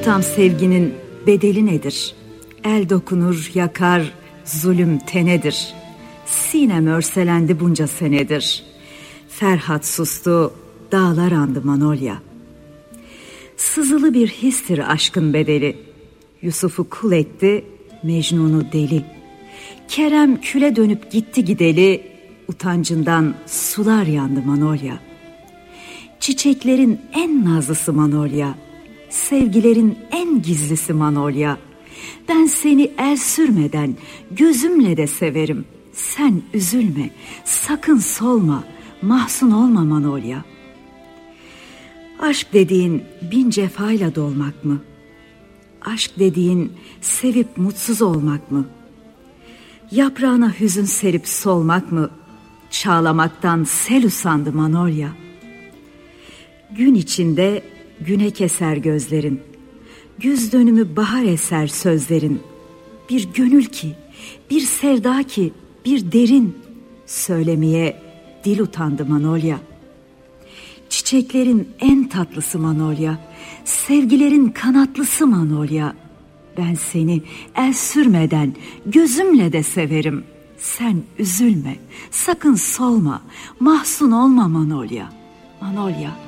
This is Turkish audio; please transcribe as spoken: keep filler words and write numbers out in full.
tutam sevginin bedeli nedir? El dokunur yakar, zulüm tenedir. Sinem örselendi bunca senedir. Ferhat sustu, dağlar andı Manolya. Sızılı bir histir aşkın bedeli. Yusuf'u kul etti, Mecnun'u deli. Kerem küle dönüp gitti gideli, utancından sular yandı Manolya. Çiçeklerin en nazlısı Manolya, sevgilerin en gizlisi Manolya. Ben seni el sürmeden gözümle de severim. Sen üzülme, sakın solma, mahzun olma Manolya. Aşk dediğin bin cefayla dolmak mı? Aşk dediğin sevip mutsuz olmak mı? Yaprağına hüzün serip solmak mı? Çağlamaktan sel usandı Manolya. Gün içinde güne keser gözlerin. Güz dönümü bahar eser sözlerin. Bir gönül ki, bir sevda ki, bir derin. Söylemeye dil utandı Manolya. Çiçeklerin en tatlısı Manolya, sevgilerin kanatlısı Manolya. Ben seni el sürmeden gözümle de severim. Sen üzülme, sakın solma, mahzun olma Manolya. Manolya.